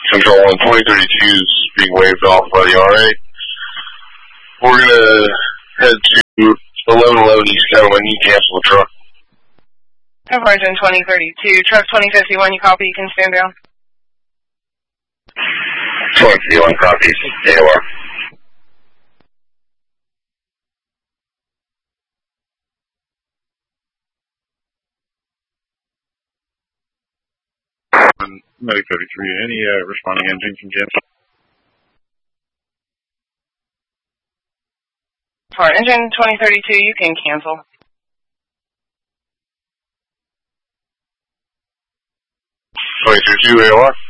Control 1, 2032 is being waved off by the RA. We're going to head to 1111 East County. When you cancel the truck. Origin 2032, truck 2051, you copy, you can stand down. 2051 copies, AOR. Medic 33, any responding engine from cancel? For engine 2032, you can cancel. 2032 AOR.